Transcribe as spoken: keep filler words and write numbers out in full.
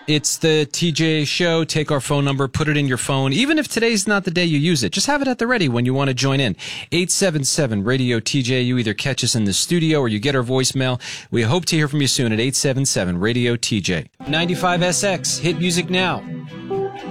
It's the T J Show. Take our phone number, put it in your phone. Even if today's not the day you use it, just have it at the ready when you want to join in. eight seven seven radio T J. You either catch us in the studio or you get our voicemail. We hope to hear from you soon at eight seven seven radio T J. ninety-five S X, hit music now.